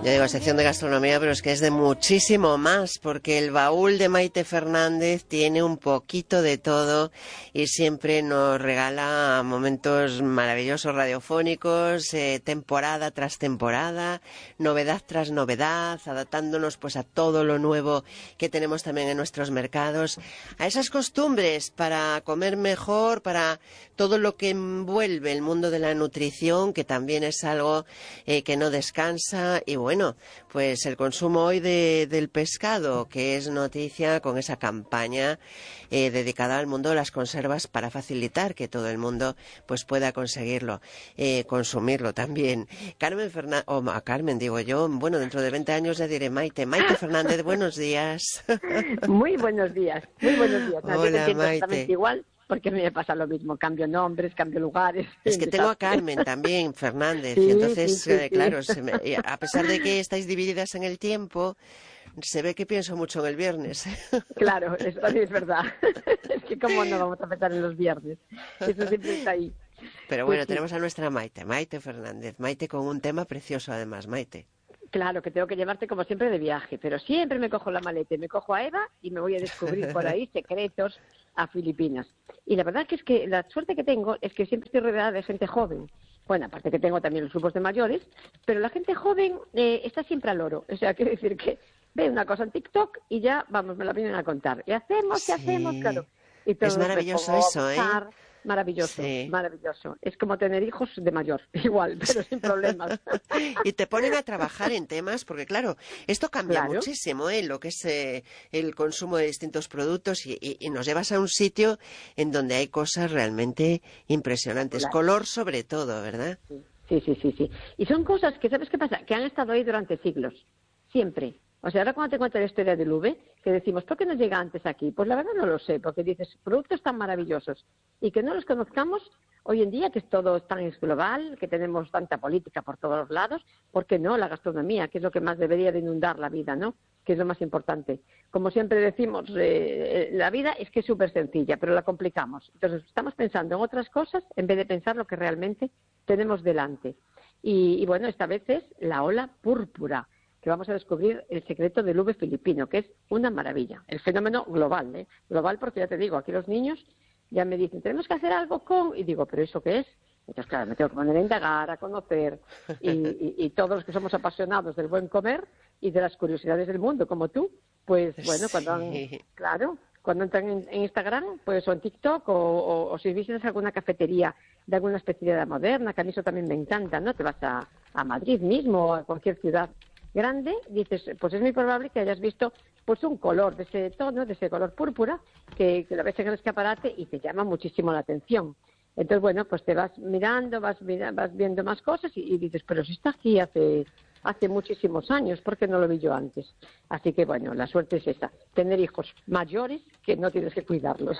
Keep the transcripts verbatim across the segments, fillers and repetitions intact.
Yo digo sección de gastronomía, pero es que es de muchísimo más, porque el baúl de Maite Fernández tiene un poquito de todo y siempre nos regala momentos maravillosos radiofónicos, eh, temporada tras temporada, novedad tras novedad, adaptándonos pues a todo lo nuevo que tenemos también en nuestros mercados, a esas costumbres para comer mejor, para todo lo que envuelve el mundo de la nutrición, que también es algo eh, que no descansa. Y bueno, pues el consumo hoy de, del pescado, que es noticia con esa campaña eh, dedicada al mundo de las conservas para facilitar que todo el mundo pues pueda conseguirlo, eh, consumirlo también. Carmen Fernández, o oh, a Carmen digo yo, bueno, dentro de veinte años ya diré Maite. Maite Fernández, buenos días. Muy buenos días, muy buenos días. No, Hola, yo te entiendo Maite. exactamente igual, porque a mí me pasa lo mismo, cambio nombres, cambio lugares. Es que tengo a Carmen también, Fernández, sí, y entonces, sí, sí, eh, sí. claro, se me, a pesar de que estáis divididas en el tiempo, se ve que pienso mucho en el viernes. Claro, eso también es verdad. Es que cómo no vamos a pensar en los viernes, eso siempre está ahí. Pero Pues bueno, sí. tenemos a nuestra Maite, Maite Fernández, Maite con un tema precioso además, Maite. Claro, que tengo que llevarte como siempre de viaje, pero siempre me cojo la maleta y me cojo a Eva y me voy a descubrir por ahí secretos a Filipinas. Y la verdad que es que la suerte que tengo es que siempre estoy rodeada de gente joven. Bueno, aparte que tengo también los grupos de mayores, pero la gente joven eh, está siempre al loro. O sea, quiere decir que ve una cosa en TikTok y ya, vamos, me la vienen a contar. Y hacemos, Sí. ¿qué hacemos? Claro. Y todo Es maravilloso eso, ¿eh? Maravilloso, Sí. maravilloso. Es como tener hijos de mayor, igual, pero sin problemas. Y te ponen a trabajar en temas, porque claro, esto cambia Claro. muchísimo, ¿eh? Lo que es eh, el consumo de distintos productos y, y, y nos llevas a un sitio en donde hay cosas realmente impresionantes. Claro. Color sobre todo, ¿verdad? Sí, sí, sí, sí. Y son cosas que, ¿sabes qué pasa? Que han estado ahí durante siglos, siempre. O sea, ahora cuando te cuento la historia del Uve, que decimos, ¿por qué no llega antes aquí? Pues la verdad no lo sé, porque dices, productos tan maravillosos y que no los conozcamos hoy en día, que es todo tan global, que tenemos tanta política por todos los lados, ¿por qué no? La gastronomía, que es lo que más debería de inundar la vida, ¿no? Que es lo más importante. Como siempre decimos, eh, la vida es que es súper sencilla, pero la complicamos. Entonces, estamos pensando en otras cosas en vez de pensar lo que realmente tenemos delante. Y, y bueno, esta vez es la ola púrpura, que vamos a descubrir el secreto del uve filipino, que es una maravilla. El fenómeno global, ¿eh? Global porque ya te digo, aquí los niños ya me dicen, tenemos que hacer algo con... Y digo, ¿pero eso qué es? Entonces, claro, me tengo que poner a indagar, a conocer, y, y, y todos los que somos apasionados del buen comer y de las curiosidades del mundo, como tú, pues bueno, cuando han, claro, cuando entran en, en Instagram, pues o en TikTok, o, o, o si visitas alguna cafetería de alguna especialidad moderna, que a mí eso también me encanta, ¿no? Te vas a, a Madrid mismo o a cualquier ciudad grande, dices, pues es muy probable que hayas visto pues un color de ese tono, de ese color púrpura, que, que lo ves en el escaparate y te llama muchísimo la atención. Entonces, bueno, pues te vas mirando, vas, mira, vas viendo más cosas y, y dices, pero si está aquí hace, hace muchísimos años, ¿por qué no lo vi yo antes? Así que, bueno, la suerte es esa, tener hijos mayores que no tienes que cuidarlos,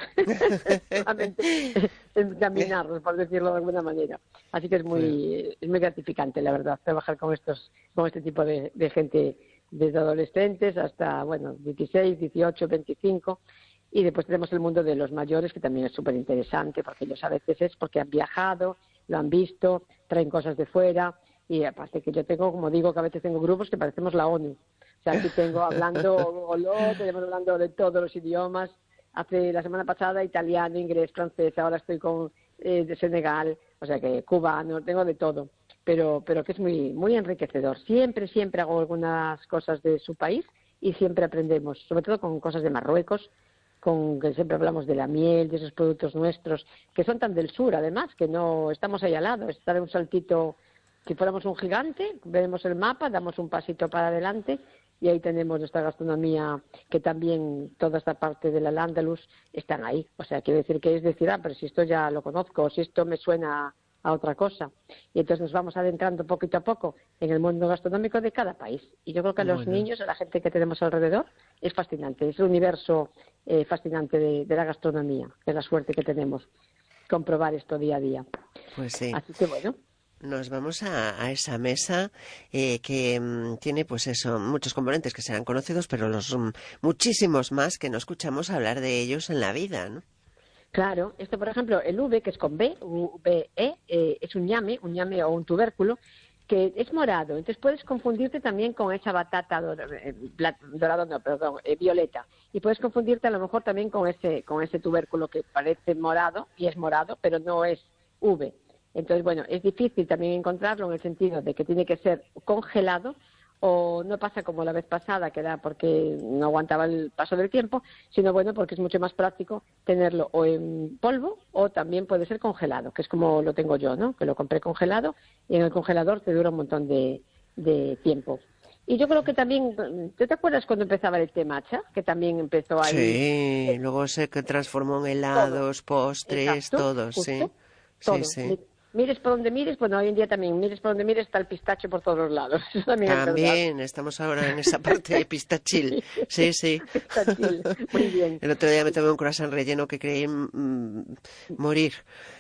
solamente encaminarlos, por decirlo de alguna manera. Así que es muy, es muy gratificante, la verdad, trabajar con estos, con este tipo de, de gente, desde adolescentes hasta, bueno, dieciséis, dieciocho, veinticinco. Y después tenemos el mundo de los mayores, que también es súper interesante, porque ellos a veces es porque han viajado, lo han visto, traen cosas de fuera, y aparte que yo tengo, como digo, que a veces tengo grupos que parecemos la ONU. O sea, aquí tengo hablando oló, tenemos hablando de todos los idiomas. Hace la semana pasada italiano, inglés, francés, ahora estoy con eh, de Senegal, o sea que cubano, tengo de todo. Pero, pero que es muy, muy enriquecedor. Siempre, siempre hago algunas cosas de su país y siempre aprendemos, sobre todo con cosas de Marruecos, con que siempre hablamos de la miel, de esos productos nuestros, que son tan del sur, además, que no estamos ahí al lado, es dar un saltito, si fuéramos un gigante, vemos el mapa, damos un pasito para adelante y ahí tenemos nuestra gastronomía, que también toda esta parte del Al-Ándalus están ahí. O sea, quiere decir que es decir, ah, pero si esto ya lo conozco, o si esto me suena a otra cosa. Y entonces nos vamos adentrando poquito a poco en el mundo gastronómico de cada país. Y yo creo que a los Bueno. niños, a la gente que tenemos alrededor, es fascinante. Es el universo eh, fascinante de, de la gastronomía, de la suerte que tenemos comprobar esto día a día. Pues sí. Así que bueno. Nos vamos a, a esa mesa eh, que mm, tiene, pues eso, muchos componentes que serán conocidos, pero los um, muchísimos más que no escuchamos hablar de ellos en la vida, ¿no? Claro, esto por ejemplo, el uve, que es con B, U V E, eh, es un ñame, un ñame o un tubérculo, que es morado, entonces puedes confundirte también con esa batata dorada, dorado no, perdón, eh, violeta, y puedes confundirte a lo mejor también con ese con ese tubérculo que parece morado, y es morado, pero no es uve. Entonces, bueno, es difícil también encontrarlo en el sentido de que tiene que ser congelado, o no pasa como la vez pasada, que era porque no aguantaba el paso del tiempo, sino bueno, porque es mucho más práctico tenerlo o en polvo o también puede ser congelado, que es como lo tengo yo, ¿no? Que lo compré congelado y en el congelador te dura un montón de, de tiempo. Y yo creo que también, ¿tú te acuerdas cuando empezaba el té matcha? Que también empezó ahí. Sí, luego se que transformó en Todo. helados, postres, Exacto, todo, sí. justo, Sí, todo. sí. Mi- Mires por donde mires, bueno, hoy en día también, mires por donde mires, está el pistacho por todos los lados. Eso también es verdad. También estamos ahora en esa parte de pistachil. Sí, sí. Pistachil, muy bien. El otro día me tomé un croissant relleno que creí mm, morir.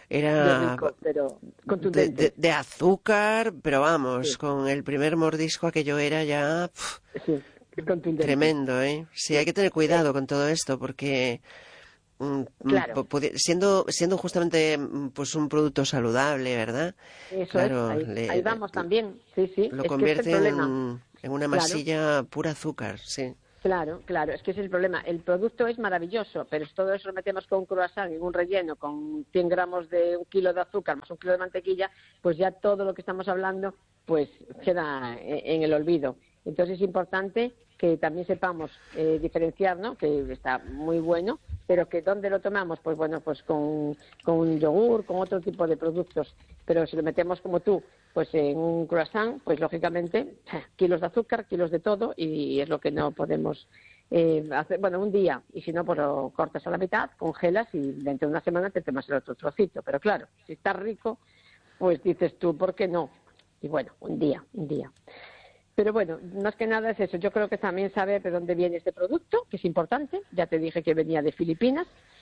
De Era rico, pero de, de- contundente. de azúcar, pero vamos, Sí, con el primer mordisco aquello era ya pf, sí, es contundente. tremendo, ¿eh? Sí, hay Sí. que tener Eh, cuidado con todo esto porque mm, mm, claro, pu- pudi- siendo siendo justamente mm, pues un producto saludable, ¿verdad? eso es, Claro, ahí, ahí le, vamos también. Sí, sí, lo es que es el convierte problema. en, en una Claro. masilla pura azúcar, sí. Claro, claro, es que ese es el problema. El producto es maravilloso, pero si todo eso lo metemos con un croissant en un relleno con cien gramos de un kilo de azúcar más un kilo de mantequilla, pues ya todo lo que estamos hablando pues queda e- en el olvido. Entonces es importante que también sepamos eh, diferenciar, ¿no? Que está muy bueno, pero que ¿dónde lo tomamos? Pues bueno, pues con, con un yogur, con otro tipo de productos. Pero si lo metemos como tú, pues en un croissant, pues lógicamente kilos de azúcar, kilos de todo, y es lo que no podemos eh, hacer, bueno, un día, y si no, pues lo cortas a la mitad, congelas y dentro de una semana te tomas el otro trocito. Pero claro, si está rico, pues dices tú, ¿por qué no? Y bueno, un día, un día. Pero bueno, más que nada es eso. Yo creo que también saber de dónde viene este producto, que es importante. Ya te dije que venía de Filipinas.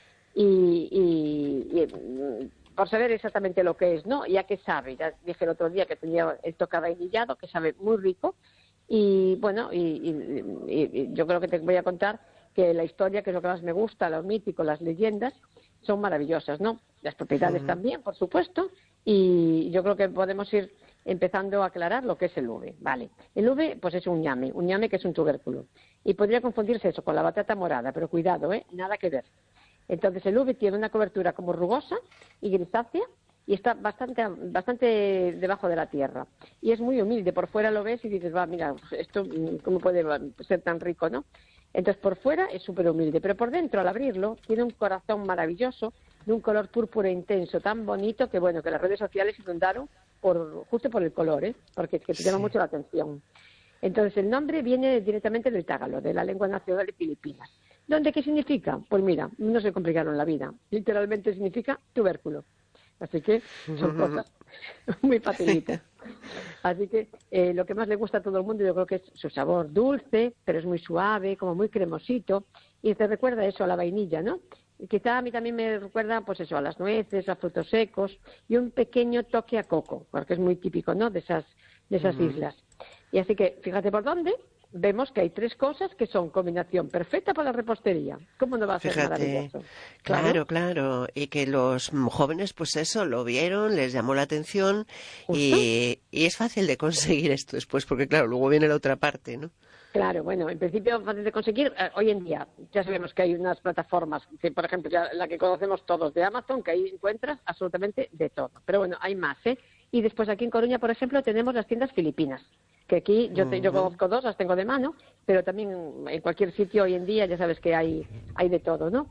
Y, y, y, mm, por saber exactamente lo que es, ¿no? Ya que sabe. Ya dije el otro día que tenía esto vainillado, que sabe muy rico. Y bueno, y, y- y- y yo creo que te voy a contar que la historia, que es lo que más me gusta, lo mítico, las leyendas, son maravillosas, ¿no? Las propiedades Ujú. también, por supuesto. Y yo creo que podemos ir empezando a aclarar lo que es el uve. Vale. El uve, pues es un ñame, un ñame que es un tubérculo. Y podría confundirse eso con la batata morada, pero cuidado, ¿eh? Nada que ver. Entonces el uve tiene una cobertura como rugosa y grisácea y está bastante bastante debajo de la tierra. Y es muy humilde. Por fuera lo ves y dices, va, mira, esto mm, cómo puede ser tan rico, ¿no? Entonces por fuera es súper humilde, pero por dentro al abrirlo tiene un corazón maravilloso de un color púrpura intenso, tan bonito que bueno, que las redes sociales inundaron por, justo por el color, ¿eh? Porque es que te llama Sí. mucho la atención. Entonces el nombre viene directamente del tagalo, de la lengua nacional de Filipinas. ¿Dónde qué significa? Pues mira, no se complicaron la vida. Literalmente significa tubérculo. Así que son cosas muy facilitas. Así que eh, lo que más le gusta a todo el mundo yo creo que es su sabor dulce, pero es muy suave, como muy cremosito, y te recuerda eso a la vainilla, ¿no? Y quizá a mí también me recuerda, pues eso, a las nueces, a frutos secos, y un pequeño toque a coco, porque es muy típico, ¿no?, de esas, de esas Ujú. islas. Y así que, fíjate por dónde, vemos que hay tres cosas que son combinación perfecta para la repostería. ¿Cómo no va a ser Fíjate, maravilloso? Claro, claro, claro, y que los mm, jóvenes, pues eso, lo vieron, les llamó la atención justo. y, y es fácil de conseguir esto después, porque claro, luego viene la otra parte, ¿no? Claro, bueno, en principio fácil de conseguir. Eh, hoy en día ya sabemos que hay unas plataformas, que por ejemplo ya la que conocemos todos de Amazon, que ahí encuentras absolutamente de todo. Pero bueno, hay más, ¿eh? Y después aquí en Coruña, por ejemplo, tenemos las tiendas filipinas, que aquí yo, te- yo Ujú. conozco dos, las tengo de mano, pero también en cualquier sitio hoy en día ya sabes que hay, hay de todo, ¿no?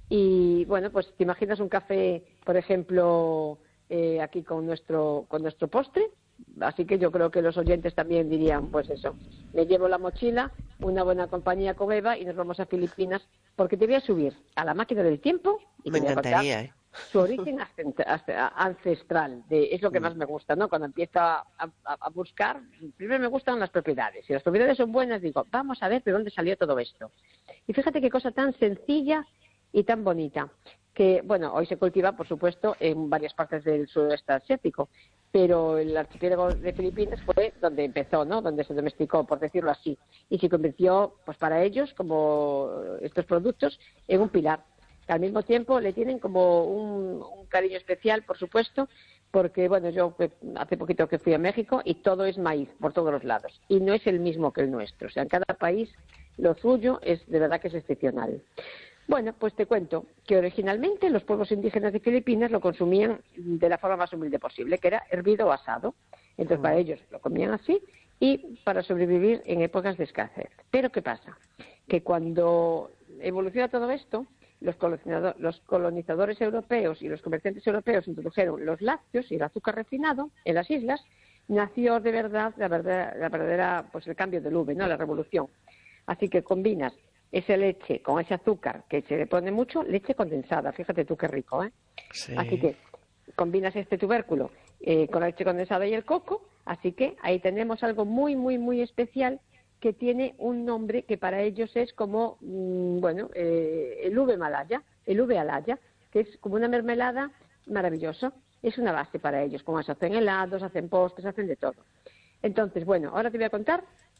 Y bueno, pues te imaginas un café, por ejemplo, eh, aquí con nuestro, con nuestro postre. Así que yo creo que los oyentes también dirían, pues eso, me llevo la mochila, una buena compañía con Eva y nos vamos a Filipinas, porque te voy a subir a la máquina del tiempo y Me te voy a contar encantaría, ¿eh? su origen ascent- as- ancestral. De, es lo que Mm. más me gusta, ¿no? Cuando empiezo a, a- a buscar, primero me gustan las propiedades. Si las propiedades son buenas, digo, vamos a ver de dónde salió todo esto. Y fíjate qué cosa tan sencilla y tan bonita, que, bueno, hoy se cultiva, por supuesto, en varias partes del sudeste asiático, pero el archipiélago de Filipinas fue donde empezó, ¿no? Donde se domesticó, por decirlo así, y se convirtió, pues para ellos, como estos productos, en un pilar. Que al mismo tiempo le tienen como un, un cariño especial, por supuesto, porque, bueno, yo hace poquito que fui a México y todo es maíz por todos los lados. Y no es el mismo que el nuestro. O sea, en cada país lo suyo es de verdad que es excepcional. Bueno, pues te cuento que originalmente los pueblos indígenas de Filipinas lo consumían de la forma más humilde posible, que era hervido o asado. Entonces, para ellos lo comían así y para sobrevivir en épocas de escasez. Pero, ¿qué pasa? Que cuando evoluciona todo esto, los colonizadores, los colonizadores europeos y los comerciantes europeos introdujeron los lácteos y el azúcar refinado en las islas, nació de verdad la verdadera, la verdadera pues el cambio del uve, ¿no? La revolución. Así que combinas esa leche con ese azúcar que se le pone mucho, leche condensada, fíjate tú qué rico, ¿eh? Sí. Así que combinas este tubérculo eh, con la leche condensada y el coco, así que ahí tenemos algo muy, muy, muy especial que tiene un nombre que para ellos es como, mmm, bueno, eh, el uve malaya, el uve alaya, que es como una mermelada maravillosa, es una base para ellos, como se hacen helados, hacen postres, hacen de todo. Entonces, bueno, ahora te voy a contar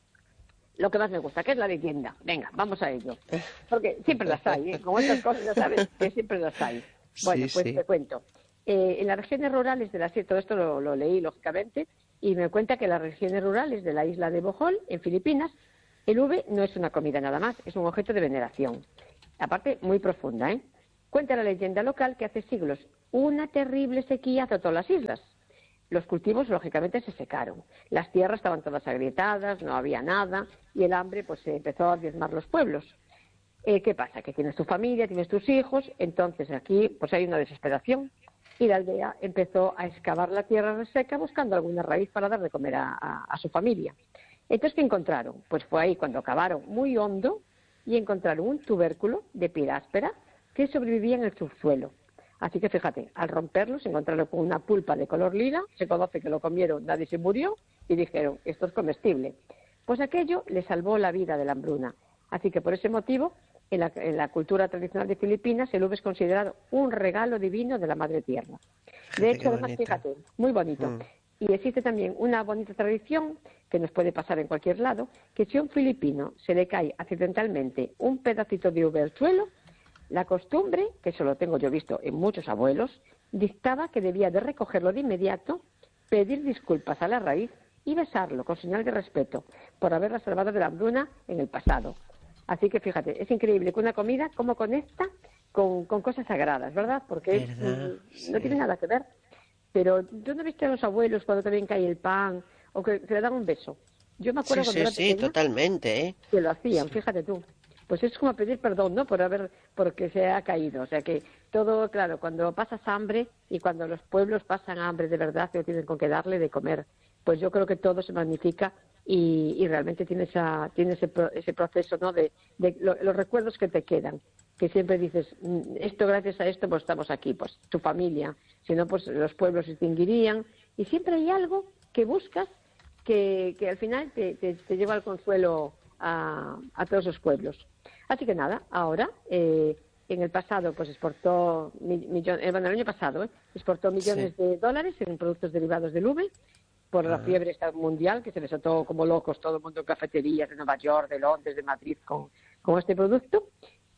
lo que más me gusta, que es la leyenda. Venga, vamos a ello. Porque siempre las hay, ¿eh? Como estas cosas ya sabes que siempre las hay. Bueno, Sí, pues sí. te cuento. Eh, en las regiones rurales de la sierra, todo esto lo, lo leí, lógicamente, y me cuenta que en las regiones rurales de la isla de Bohol, en Filipinas, el uve no es una comida nada más, es un objeto de veneración. Aparte, muy profunda, ¿eh? Cuenta la leyenda local que hace siglos una terrible sequía azotó las islas. Los cultivos, lógicamente, se secaron. Las tierras estaban todas agrietadas, no había nada, y el hambre pues se empezó a diezmar los pueblos. Eh, ¿Qué pasa? Que tienes tu familia, tienes tus hijos, entonces aquí pues hay una desesperación. Y la aldea empezó a excavar la tierra reseca buscando alguna raíz para dar de comer a, a, a su familia. Entonces, ¿qué encontraron? Pues fue ahí cuando cavaron muy hondo y encontraron un tubérculo de piel áspera que sobrevivía en el subsuelo. Así que fíjate, al romperlo se encontraron con una pulpa de color lila, se conoce que lo comieron, nadie se murió y dijeron, esto es comestible. Pues aquello le salvó la vida de la hambruna. Así que por ese motivo, en la, en la cultura tradicional de Filipinas, el uve es considerado un regalo divino de la Madre Tierra. De hecho, además, fíjate, muy bonito. Mm. Y existe también una bonita tradición, que nos puede pasar en cualquier lado, que si a un filipino se le cae accidentalmente un pedacito de uve al suelo, la costumbre, que eso lo tengo yo visto en muchos abuelos, dictaba que debía de recogerlo de inmediato, pedir disculpas a la raíz y besarlo con señal de respeto por haberla salvado de la hambruna en el pasado. Así que fíjate, es increíble que una comida cómo conecta con, con cosas sagradas, ¿verdad? Porque es, no sí. tiene nada que ver. Pero yo no he visto a los abuelos cuando también cae el pan o que, que le dan un beso. Yo me acuerdo sí, cuando sí, era pequeña, sí, totalmente, ¿eh? que lo hacían, Sí. fíjate tú. Pues es como pedir perdón, ¿no? Por haber, porque se ha caído. O sea que todo, claro, cuando pasas hambre y cuando los pueblos pasan hambre de verdad, que no tienen con qué darle de comer, pues yo creo que todo se magnifica y, y realmente tiene esa, tiene ese, ese proceso, ¿no? De, de lo, los recuerdos que te quedan, que siempre dices, esto gracias a esto pues estamos aquí, pues tu familia, si no pues los pueblos se extinguirían y siempre hay algo que buscas que, que al final te, te, te lleva al consuelo a, a todos los pueblos. Así que nada, ahora, eh, en el pasado, pues exportó, millones, eh, bueno, el año pasado, eh, exportó millones sí. de dólares en productos derivados del uve por ah. la fiebre esta mundial que se desató como locos todo el mundo en cafeterías de Nueva York, de Londres, de Madrid con, con este producto.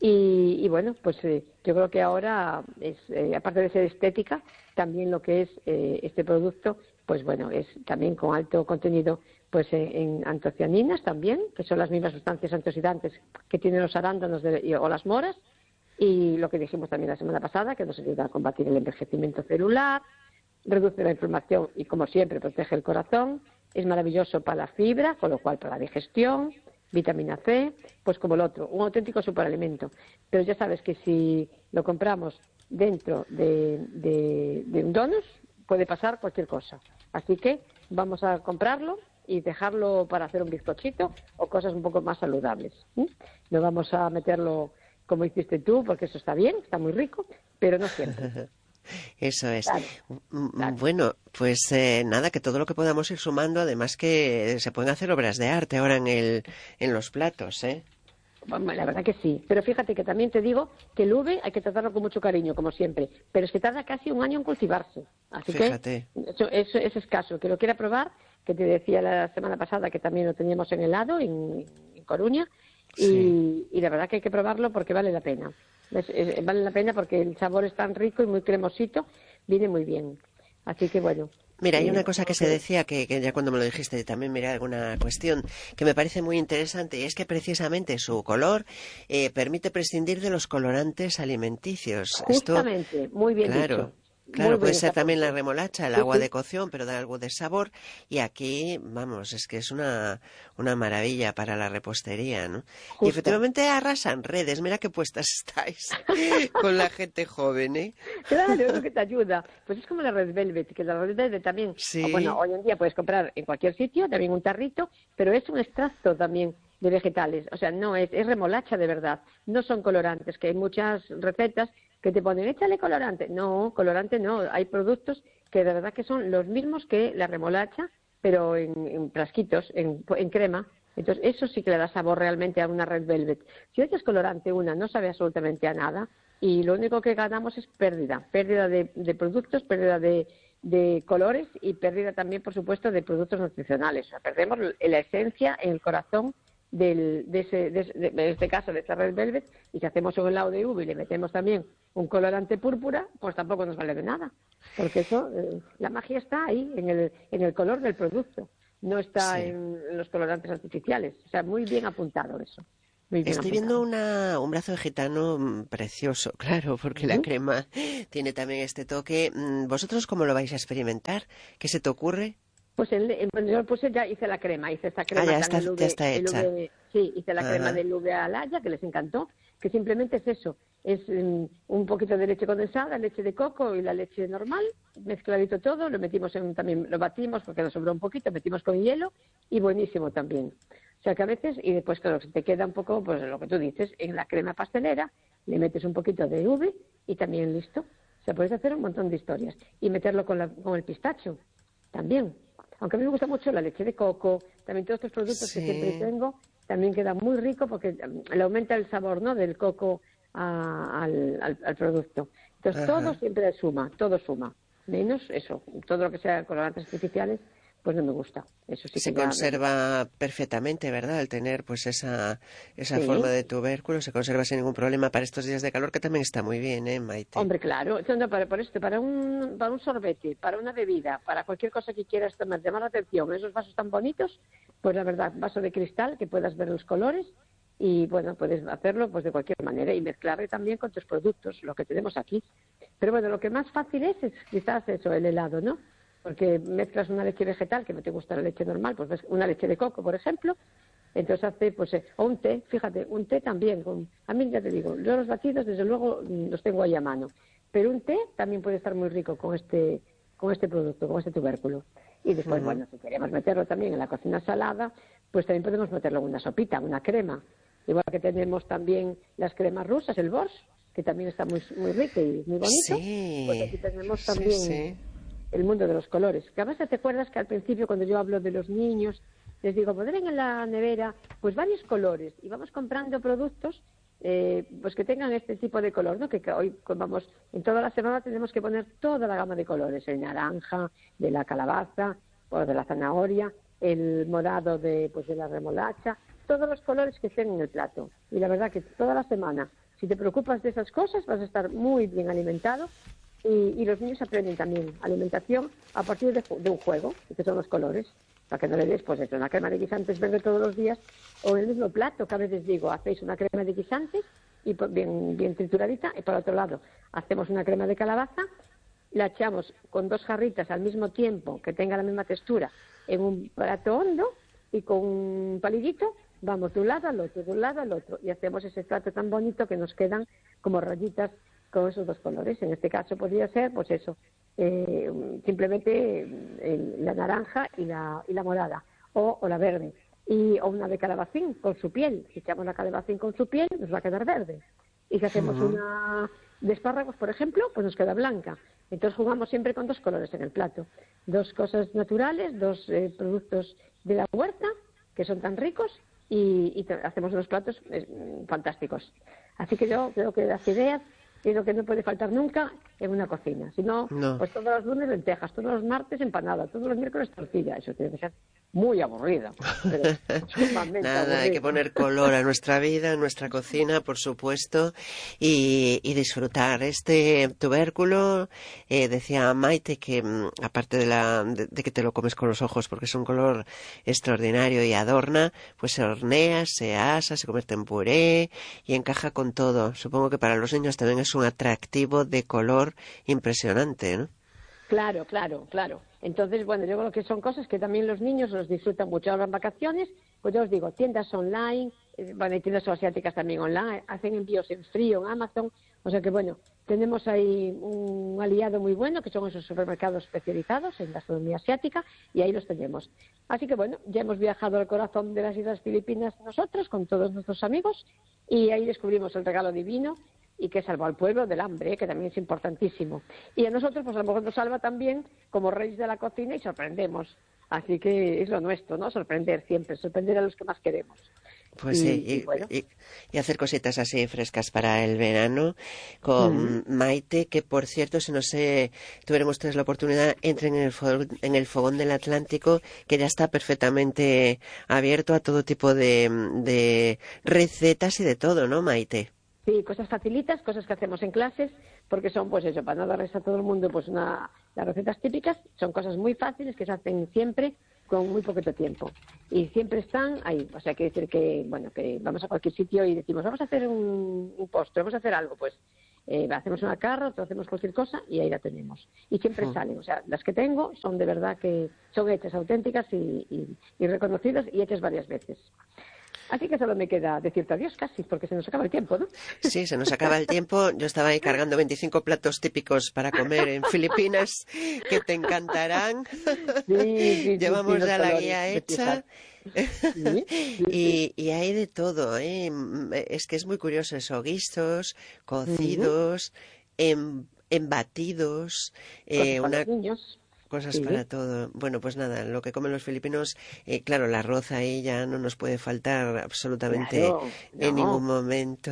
Y, y bueno, pues eh, yo creo que ahora, es eh, aparte de ser estética, también lo que es eh, este producto, pues bueno, es también con alto contenido pues en, en antocianinas también, que son las mismas sustancias antioxidantes que tienen los arándanos de, y, o las moras, y lo que dijimos también la semana pasada, que nos ayuda a combatir el envejecimiento celular, reduce la inflamación y, como siempre, protege el corazón, es maravilloso para la fibra, con lo cual para la digestión, vitamina C, pues como el otro, un auténtico superalimento. Pero ya sabes que si lo compramos dentro de, de, de un donus, puede pasar cualquier cosa. Así que vamos a comprarlo y dejarlo para hacer un bizcochito o cosas un poco más saludables. ¿sí? No vamos a meterlo como hiciste tú, porque eso está bien, está muy rico, pero no siempre. Eso es. Claro, claro. Bueno, pues eh, nada, que todo lo que podamos ir sumando, además que se pueden hacer obras de arte ahora en el en los platos, ¿eh? Bueno, la verdad que sí, pero fíjate que también te digo que el uve hay que tratarlo con mucho cariño, como siempre, pero es que tarda casi un año en cultivarse, así Fíjate. que eso, eso es escaso. Que lo quiera probar, que te decía la semana pasada que también lo teníamos en helado, en, en Coruña, y, sí. y la verdad que hay que probarlo porque vale la pena. Es, es, vale la pena porque el sabor es tan rico y muy cremosito, viene muy bien. Así que bueno. Mira, hay eh, una cosa que se decía, que, que ya cuando me lo dijiste también miré alguna cuestión que me parece muy interesante, y es que precisamente su color eh, permite prescindir de los colorantes alimenticios. Esto, Justamente, muy bien claro, dicho. Muy claro, puede bien ese ser también la apunte. remolacha, el Sí, agua de sí, cocción, pero da algo de sabor, y aquí, vamos, es que es una, una maravilla para la repostería, ¿no? Y justo. efectivamente arrasan redes, mira qué puestas estáis con la gente joven, ¿eh? Claro, es lo que te ayuda. Pues es como la Red Velvet, que la Red Velvet también, o bueno, Sí, hoy en día puedes comprar en cualquier sitio, también un tarrito, pero es un extracto también de vegetales. O sea, no es, es remolacha de verdad. No son colorantes, que hay muchas recetas que te ponen, échale colorante. No, colorante no. Hay productos que de verdad que son los mismos que la remolacha, pero en, en frasquitos, en, en crema. Entonces, eso sí que le da sabor realmente a una Red Velvet. Si echas colorante una, no sabe absolutamente a nada, y lo único que ganamos es pérdida, pérdida de, de productos, pérdida de, de colores y pérdida también, por supuesto, de productos nutricionales. O sea, perdemos la esencia en el corazón del, de, ese, de, de, en este caso de esta Red Velvet, y si hacemos un helado de uva y le metemos también un colorante púrpura, pues tampoco nos vale de nada, porque eso, eh, la magia está ahí, en el, en el color del producto, no está sí. en, en los colorantes artificiales. O sea, muy bien apuntado eso, muy bien Estoy viendo apuntado. una, un brazo de gitano mm, precioso, claro, porque la Ujú. crema tiene también este toque. Mm, ¿Vosotros cómo lo vais a experimentar? ¿Qué se te ocurre? Pues el, el- bueno, yo puse ya hice la crema, hice esta Ah, crema ya tan está, el ya V, está el hecha. V, sí, hice la crema Ajá, del V a la Haya, que les encantó, que simplemente es eso, es mm, un poquito de leche condensada, leche de coco y la leche normal, mezcladito todo, lo metimos en, también lo batimos porque nos sobró un poquito, metimos con hielo y buenísimo también. O sea que a veces, y después claro, se te queda un poco, pues lo que tú dices, en la crema pastelera, le metes un poquito de uve y también listo. O sea, puedes hacer un montón de historias y meterlo con, la, con el pistacho también. Aunque a mí me gusta mucho la leche de coco, también todos estos productos que siempre sí, tengo, también queda muy rico porque mm, le aumenta el sabor, ¿no?, del coco a- al, al- al producto. Entonces todo ajá. siempre suma, todo suma. Menos eso, todo lo que sea colorantes artificiales, pues no me gusta. Eso sí Se que ya... conserva perfectamente, ¿verdad? Al tener pues esa, esa forma Sí, de tubérculo, se conserva sin ningún problema para estos días de calor, que también está muy bien, ¿eh, Maite? hombre, claro, eso no, para, por esto, para un, para un sorbete, para una bebida, para cualquier cosa que quieras tomar, llamar la atención, esos vasos tan bonitos, pues la verdad, vaso de cristal, que puedas ver los colores y bueno, puedes hacerlo pues de cualquier manera y mezclarle también con tus productos, lo que tenemos aquí. Pero bueno, lo que más fácil es, es quizás eso, el helado, ¿no? Porque mezclas una leche vegetal, que no te gusta la leche normal, pues ves una leche de coco, por ejemplo, entonces hace, pues, eh, o un té, fíjate, un té también. Con, a mí ya te digo, yo los batidos, desde luego, mm, los tengo ahí a mano. Pero un té también puede estar muy rico con este, con este producto, con este tubérculo. Y después, Ujú. bueno, si queremos meterlo también en la cocina salada, pues también podemos meterlo en una sopita, una crema. Igual que tenemos también las cremas rusas, el Borscht, que también está muy, muy rico y muy bonito, pues Sí, aquí tenemos sí, también sí. el mundo de los colores. Que además te acuerdas que al principio cuando yo hablo de los niños, les digo, pondrán en la nevera pues varios colores y vamos comprando productos eh, pues que tengan este tipo de color, ¿no? Que, que hoy pues, vamos, en toda la semana tenemos que poner toda la gama de colores, el naranja, de la calabaza, o de la zanahoria, el morado de pues de la remolacha, todos los colores que estén en el plato. Y la verdad que toda la semana, si te preocupas de esas cosas, vas a estar muy bien alimentado. Y, y los niños aprenden también alimentación a partir de, de un juego, que son los colores, para que no le des, pues eso, una crema de guisantes verde todos los días, o en el mismo plato, que a veces digo, hacéis una crema de guisantes, y pues, bien, bien trituradita, y por otro lado, hacemos una crema de calabaza, la echamos con dos jarritas al mismo tiempo, que tenga la misma textura, en un plato hondo, y con un palillito, vamos de un lado al otro, de un lado al otro, y hacemos ese plato tan bonito que nos quedan como rayitas con esos dos colores. En este caso podría ser, pues eso, eh, simplemente eh, la naranja y la, y la morada, o, o la verde, y, o una de calabacín con su piel. Si echamos la calabacín con su piel, nos va a quedar verde. Y si hacemos Ujú. una de espárragos, por ejemplo, pues nos queda blanca. Entonces jugamos siempre con dos colores en el plato. Dos cosas naturales, dos eh, productos de la huerta, que son tan ricos, y, y hacemos unos platos eh, fantásticos. Así que yo creo que las ideas es lo que no puede faltar nunca en una cocina. Si no, No. pues todos los lunes lentejas, todos los martes empanada, todos los miércoles tortilla. Eso tiene que ser. muy aburrido. Pero sumamente Nada, aburrido. hay que poner color a nuestra vida, a nuestra cocina, por supuesto, y, y disfrutar. Este tubérculo, eh, decía Maite, que mm, aparte de, la, de, de que te lo comes con los ojos porque es un color extraordinario y adorna, pues se hornea, se asa, se convierte en puré y encaja con todo. Supongo que para los niños también es un atractivo de color impresionante, ¿no? Claro, claro, claro. Entonces, bueno, yo creo que son cosas que también los niños los disfrutan mucho. Ahora en vacaciones, pues yo os digo, tiendas online, eh, bueno, hay tiendas asiáticas también online, hacen envíos en frío, en Amazon. O sea que, bueno, tenemos ahí un aliado muy bueno, que son esos supermercados especializados en gastronomía asiática, y ahí los tenemos. Así que, bueno, ya hemos viajado al corazón de las Islas Filipinas nosotros, con todos nuestros amigos, y ahí descubrimos el regalo divino, y que salvó al pueblo del hambre, ¿eh? Que también es importantísimo. Y a nosotros, pues a lo mejor nos salva también como reyes de la cocina y sorprendemos. Así que es lo nuestro, ¿no? Sorprender siempre, sorprender a los que más queremos. Pues y, sí, y, y, bueno. y, y hacer cositas así frescas para el verano con mm. Maite, que por cierto, si no sé, tuviéramos ustedes la oportunidad, entren en el, fogón, en el fogón del Atlántico, que ya está perfectamente abierto a todo tipo de, de recetas y de todo, ¿no, Maite? Sí, cosas facilitas, cosas que hacemos en clases, porque son, pues eso, para no darles a todo el mundo pues una, las recetas típicas, son cosas muy fáciles que se hacen siempre con muy poquito tiempo. Y siempre están ahí, o sea, quiere decir que, bueno, que vamos a cualquier sitio y decimos, vamos a hacer un, un postre, vamos a hacer algo, pues eh, hacemos una carra, o hacemos cualquier cosa y ahí la tenemos. Y siempre uh-huh. salen, o sea, las que tengo son de verdad que son hechas auténticas y, y, y reconocidas y hechas varias veces. Así que solo me queda decirte adiós casi, porque se nos acaba el tiempo, ¿no? Sí, se nos acaba el tiempo. Yo estaba ahí cargando veinticinco platos típicos para comer en Filipinas, que te encantarán. Sí, sí, Llevamos sí, sí, ya la colores, guía hecha. Sí, sí, y, y hay de todo, ¿eh? Es que es muy curioso eso, guisos, cocidos, uh-huh. en, embatidos, eh, una... los niños. Cosas sí. para todo. Bueno, pues nada, lo que comen los filipinos, eh, claro, el arroz ahí ya no nos puede faltar absolutamente claro, en no. ningún momento.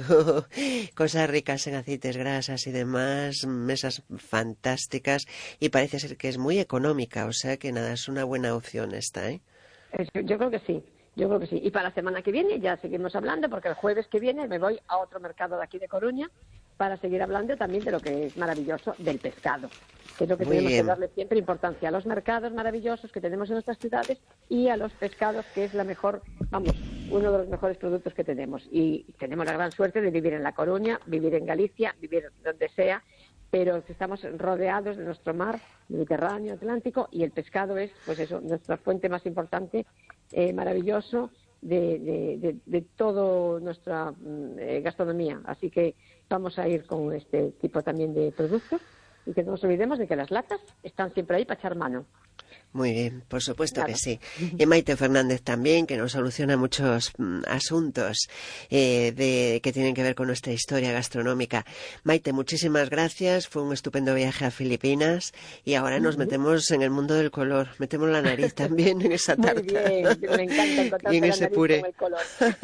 Cosas ricas en aceites, grasas y demás, mesas fantásticas y parece ser que es muy económica, o sea que nada, es una buena opción esta, ¿eh? Yo creo que sí. Yo creo que sí. Y para la semana que viene ya seguimos hablando, porque el jueves que viene me voy a otro mercado de aquí de Coruña para seguir hablando también de lo que es maravilloso del pescado, que es lo que Muy tenemos bien. que darle siempre importancia a los mercados maravillosos que tenemos en nuestras ciudades y a los pescados, que es la mejor, vamos, uno de los mejores productos que tenemos. Y tenemos la gran suerte de vivir en La Coruña, vivir en Galicia, vivir donde sea, pero estamos rodeados de nuestro mar Mediterráneo, Atlántico, y el pescado es, pues eso, nuestra fuente más importante, eh, maravilloso de, de, de, de toda nuestra eh, gastronomía. Así que vamos a ir con este tipo también de productos y que no nos olvidemos de que las latas están siempre ahí para echar mano. Muy bien, por supuesto claro. que sí. Y Maite Fernández también, que nos soluciona muchos mm, asuntos eh, de, que tienen que ver con nuestra historia gastronómica. Maite, muchísimas gracias. Fue un estupendo viaje a Filipinas y ahora nos metemos en el mundo del color. Metemos la nariz también en esa tarta. Muy bien, me encanta encontrarte y en la ese nariz puré. con el color.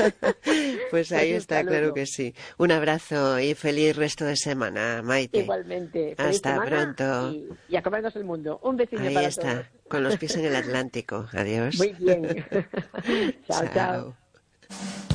Pues ahí está, claro que sí. Un abrazo y feliz resto de semana, Maite. Igualmente. Feliz Hasta semana pronto. Y, y a comernos el mundo. Un besito ahí para está. todos. Con los pies en el Atlántico. Adiós. Muy bien. chao, chao. chao.